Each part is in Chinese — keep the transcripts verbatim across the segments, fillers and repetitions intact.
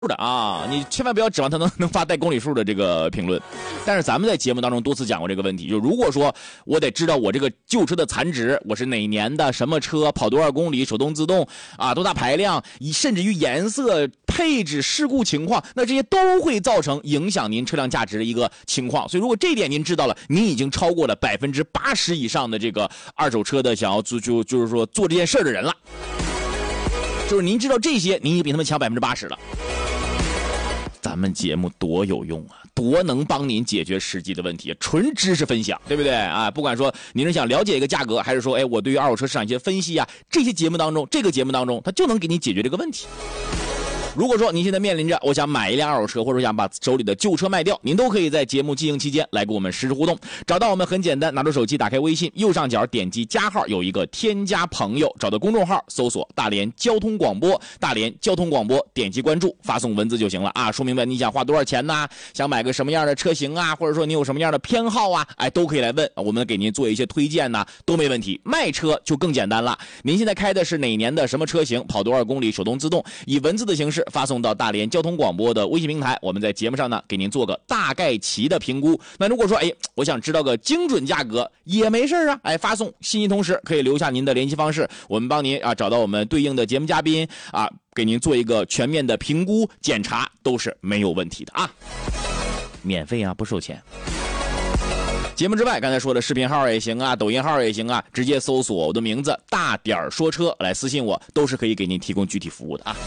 的啊，你千万不要指望他能能发带公里数的这个评论。但是咱们在节目当中多次讲过这个问题，就如果说我得知道我这个旧车的残值，我是哪年的什么车，跑多少公里，手动自动啊，多大排量，甚至于颜色、配置、事故情况，那这些都会造成影响您车辆价值的一个情况。所以如果这一点您知道了，您已经超过了百分之八十以上的这个二手车的想要做就就是说做这件事的人了。就是您知道这些，您也比他们强百分之八十了。咱们节目多有用啊，多能帮您解决实际的问题，纯知识分享，对不对啊？不管说您是想了解一个价格，还是说，哎，我对于二手车市场一些分析啊，这些节目当中，这个节目当中，它就能给你解决这个问题。如果说您现在面临着我想买一辆二手车，或者想把手里的旧车卖掉，您都可以在节目进行期间来跟我们实时互动。找到我们很简单，拿出手机打开微信，右上角点击加号，有一个添加朋友，找到公众号搜索大连交通广播，大连交通广播，点击关注，发送文字就行了啊。说明白你想花多少钱呢？想买个什么样的车型啊？或者说你有什么样的偏好啊？哎，都可以来问，我们给您做一些推荐呢，都没问题。卖车就更简单了，您现在开的是哪年的什么车型，跑多少公里，手动自动，以文字的形式发送到大连交通广播的微信平台，我们在节目上呢给您做个大概齐的评估。那如果说哎，我想知道个精准价格也没事啊，哎，发送信息同时可以留下您的联系方式，我们帮您啊找到我们对应的节目嘉宾啊，给您做一个全面的评估检查，都是没有问题的啊，免费啊，不收钱。节目之外，刚才说的视频号也行啊，抖音号也行啊，直接搜索我的名字大点说车来私信我，都是可以给您提供具体服务的啊。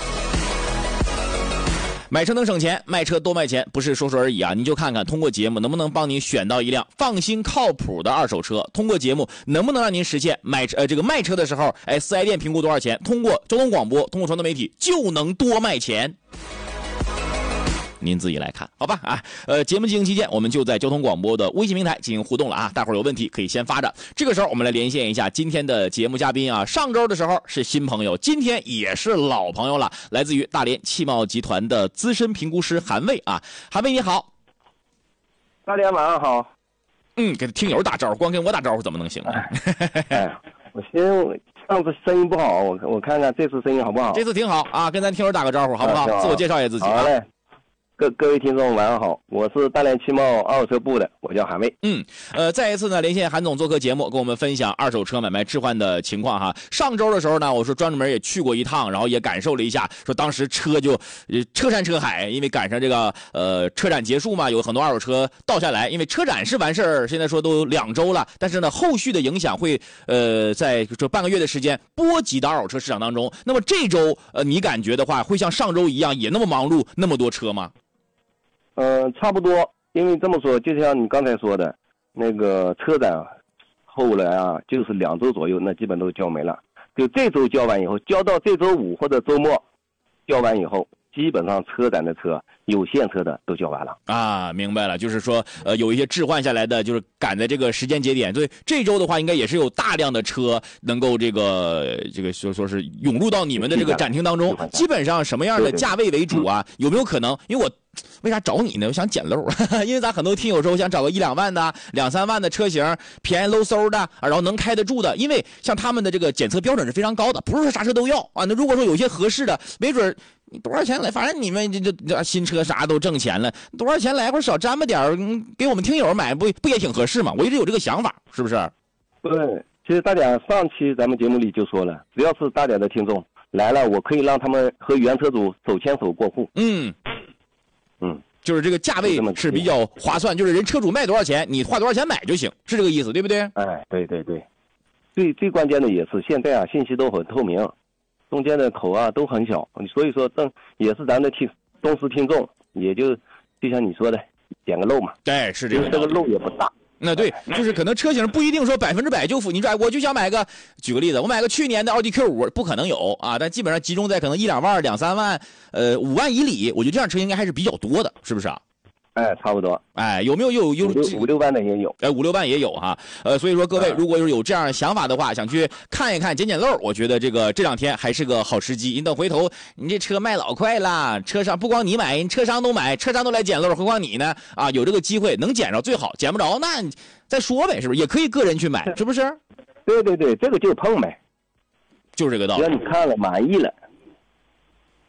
买车能省钱，卖车多卖钱，不是说说而已啊！您就看看通过节目能不能帮您选到一辆放心靠谱的二手车，通过节目能不能让您实现买车呃这个卖车的时候，哎，四 S 店评估多少钱，通过交通广播，通过传统媒体就能多卖钱。您自己来看，好吧啊，呃，节目进行期间，我们就在交通广播的微信平台进行互动了啊，大伙儿有问题可以先发着。这个时候，我们来连线一下今天的节目嘉宾啊，上周的时候是新朋友，今天也是老朋友了，来自于大连汽贸集团的资深评估师韩卫啊，韩卫你好。 大连晚上好。 嗯，给听友打招呼，光跟我打招呼怎么能行啊？ 哎，我先上次声音不好，我我看看这次声音好不好？ 这次挺好啊，跟咱听友打个招呼好不好？啊、自我介绍一下自己、啊。 好嘞。各各位听众晚上好，我是大连汽贸二手车部的，我叫韩卫。 嗯，呃，再一次呢连线韩总做客节目，跟我们分享二手车买卖置换的情况哈。上周的时候呢，我说专门也去过一趟，然后也感受了一下，说当时车就呃车山车海，因为赶上这个呃车展结束嘛，有很多二手车倒下来，因为车展是完事儿，现在说都两周了，但是呢后续的影响会呃在这半个月的时间波及到二手车市场当中。那么这周呃你感觉的话，会像上周一样也那么忙碌，那么多车吗？ 嗯、呃，差不多，因为这么说，就像你刚才说的，那个车展后来啊，就是两周左右，那基本都交没了。就这周交完以后，交到这周五或者周末，交完以后，基本上车展的车，有现车的都交完了啊。明白了，就是说，呃，有一些置换下来的，就是赶在这个时间节点，所以这周的话，应该也是有大量的车能够这个这个说说是涌入到你们的这个展厅当中。基本上什么样的价位为主啊？有没有可能？因为我。为啥找你呢？我想捡漏，因为咱很多听友说想找个一两万的、两三万的车型，便宜搂嗖的，然后能开得住的。因为像他们的这个检测标准是非常高的，不是说啥车都要啊。那如果说有些合适的，没准你多少钱来，反正你们这这这新车啥都挣钱了，多少钱来或者少沾吧点儿，给我们听友买不不也挺合适吗？我一直有这个想法，是不是？ 对，其实大家上期咱们节目里就说了，只要是大家的听众来了，我可以让他们和原车主手牵手过户。 嗯。 嗯， 就是这个价位是比较划算，就是人车主卖多少钱，你花多少钱买就行，是这个意思，对不对？ 哎，对对对，最最关键的也是现在啊，信息都很透明，中间的口啊都很小，所以说正也是咱的听忠实听众，也就就像你说的，捡个漏嘛。 对，是这个， 这个漏也不大。 那对，就是可能车型不一定说百分之百就符。你说，我就想买个，举个例子，我买个去年的奥迪 Q 五，不可能有啊，但基本上集中在可能一两万、两三万，呃，五万以里，我觉得这样车应该还是比较多的，是不是啊？ 哎，差不多。 哎，有没有有有五六万的也有？ 哎，五六万也有哈。呃，所以说各位，如果有这样想法的话，想去看一看、捡捡漏，我觉得这个这两天还是个好时机。你等回头，你这车卖老快了，车商不光你买，车商都买，车商都来捡漏，何况你呢？啊，有这个机会能捡着最好，捡不着那再说呗，是不是？也可以个人去买，是不是？ 对对对，这个就碰呗， 就是这个道理。 只要你看了满意了。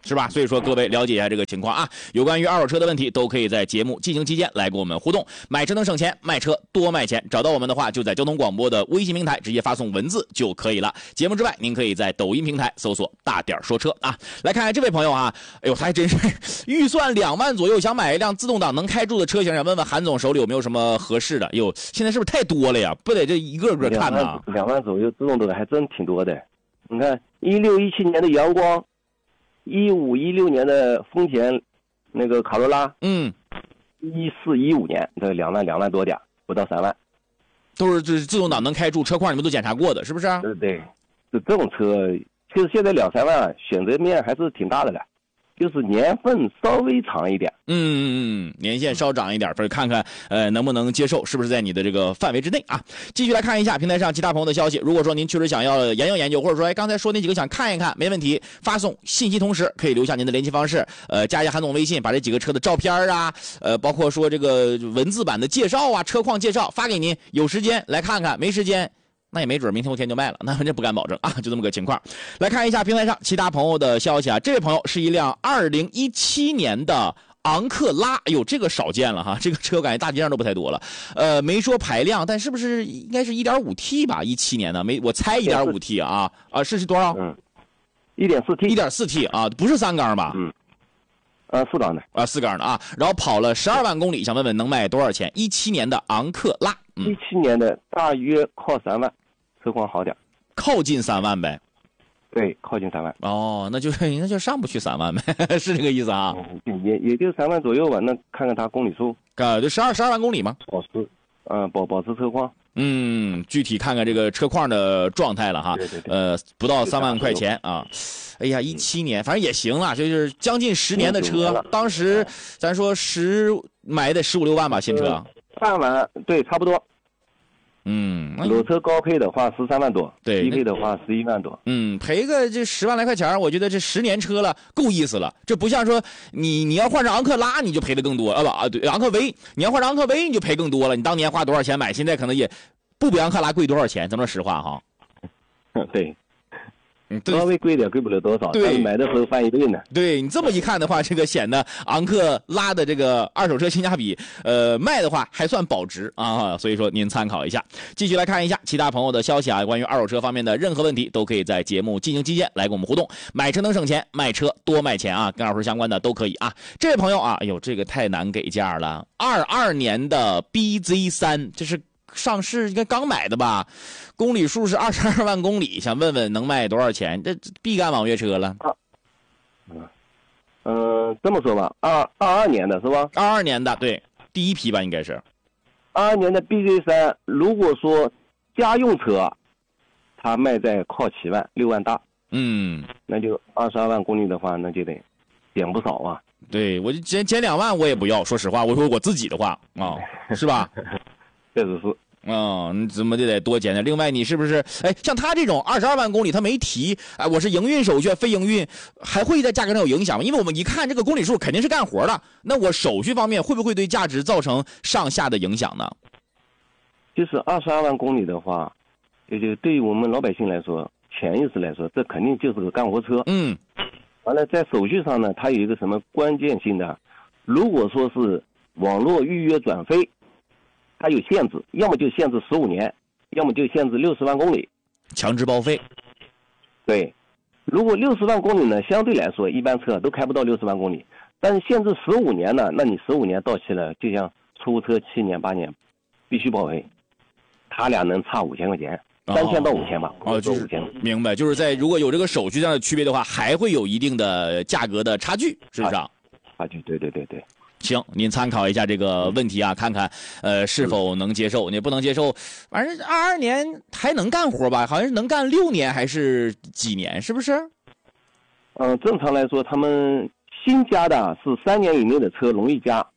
是吧？所以说各位了解一下这个情况啊，有关于二手车的问题都可以在节目进行期间来跟我们互动。买车能省钱，卖车多卖钱。找到我们的话，就在交通广播的微信平台直接发送文字就可以了。节目之外，您可以在抖音平台搜索大点说车啊。来看看这位朋友啊，哎呦，他还真是预算两万左右，想买一辆自动挡能开住的车型，想问问韩总手里有没有什么合适的？哟，现在是不是太多了呀？不得这一个个看呐？ 两万左右自动挡还真挺多的。你看，一六一七年的阳光，一五一六年的丰田那个卡罗拉， 嗯， 一四一五年这两万两万多点，不到三万， 都是这自动挡能开住，车况你们都检查过的，是不是？ 对对，就这种车，其实现在两三万选择面还是挺大的了。就是年份稍微长一点， 嗯嗯嗯，年限稍长一点，所以看看呃能不能接受，是不是在你的这个范围之内啊？继续来看一下平台上其他朋友的消息。如果说您确实想要研究研究，或者说哎刚才说那几个想看一看，没问题，发送信息同时可以留下您的联系方式，呃加一下韩总微信，把这几个车的照片啊，呃包括说这个文字版的介绍啊，车况介绍发给您，有时间来看看，没时间。那也没准明天后天就卖了，那这不敢保证啊，就这么个情况。来看一下平台上其他朋友的消息啊，这位朋友是一辆二零一七年的昂克拉，哎呦，这个少见了哈，这个车感觉大街上都不太多了。呃，没说排量，但是不是应该是 一点五 T 吧？一七年的，没我猜 一点五 T 啊啊，是是多少？ 嗯 ，一点四 T， 一点四 T 啊，不是三缸吧？ 嗯，呃，四缸的啊，四缸的啊，然后跑了十二万公里，想问问能卖多少钱？一七年的昂克拉， 一七、嗯、年的大约靠三万。车况好点， 靠近三万呗。 对，靠近三万。 哦，那就那就上不去三万呗，是这个意思啊？ 嗯、也也就三万左右吧。那看看它公里数， 啊，就十二十二万公里嘛。 保持，嗯、呃，保保持车况。 嗯，具体看看这个车况的状态了哈。 对对对。 呃，不到三万块钱啊。哎呀，一七年，反正也行了，就是将近十年的车，当时咱说十买的十五六万吧，新车。 半万，对，差不多。 嗯， 裸车高配的话十三万多， 对， 低配的话十一万多。 嗯，赔个这十万来块钱，我觉得这十年车了，够意思了。这不像说你你要换成昂克拉，你就赔的更多啊不啊对，昂克威，你要换成昂克威，你就赔更多了。你当年花多少钱买，现在可能也不比昂克拉贵多少钱，咱说实话哈。 对。 嗯， 稍微贵点，贵不了多少。对，买的时候翻一倍呢。 对你这么一看的话，这个显得昂克拉的这个二手车性价比，呃，卖的话还算保值啊。所以说您参考一下。继续来看一下其他朋友的消息啊，关于二手车方面的任何问题，都可以在节目进行期间来跟我们互动。买车能省钱，卖车多卖钱啊，跟二手车相关的都可以啊。这位朋友啊，哎呦，这个太难给价了，二二年的 B Z 三，这是。上市应该刚买的吧，公里数是二十二万公里，想问问能卖多少钱？这必干网约车了。 啊，嗯，呃，这么说吧，二二二年的是吧？ 二二年的，对，第一批吧，应该是。 二二年的 B Z 三，如果说家用车，它卖在靠七万六万大， 嗯， 那就二十二万公里的话，那就得减不少啊。 对，我就减减两万，我也不要。说实话，我说我自己的话啊、哦，是吧？ 确实是。 嗯，你怎么就得多减点？另外，你是不是哎，像他这种二十二万公里，他没提哎，我是营运手续非营运，还会在价格上有影响吗？因为我们一看这个公里数肯定是干活的，那我手续方面会不会对价值造成上下的影响呢？ 就是二十二万公里的话，也就对于我们老百姓来说，潜意识来说，这肯定就是个干活车。 嗯。 完了，在手续上呢，它有一个什么关键性的？如果说是网络预约转飞。它有限制，要么就限制十五年，要么就限制六十万公里， 强制报废。 对，如果六十万公里呢，相对来说一般车都开不到六十万公里，但是限制十五年呢，那你十五年到期了，就像出租车七年八年，必须报废，他俩能差五千块钱，三千到五千吧。 哦，就是五千。明白，就是在如果有这个手续上的区别的话，还会有一定的价格的差距，是不是啊？ 差距，对对对对。 行，您参考一下这个问题啊，看看呃是否能接受。你不能接受，反正二二年还能干活吧？好像是能干六年还是几年？是不是？ 嗯、呃，正常来说，他们新加的是三年以内的车容易加，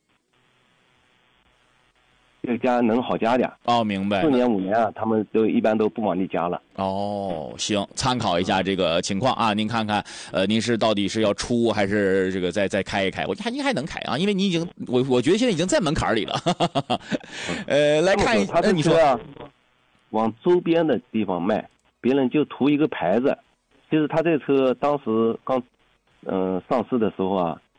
这个加能好加点。 哦，明白。 四年五年啊，他们都一般都不往里加了。 哦，行，参考一下这个情况啊，您看看，呃，您是到底是要出还是这个再再开一开？我看您还能开啊，因为你已经，我我觉得现在已经在门槛里了。呃，来看一下， 他你说啊，往周边的地方卖，别人就图一个牌子。其实他这车当时刚嗯、呃，上市的时候啊，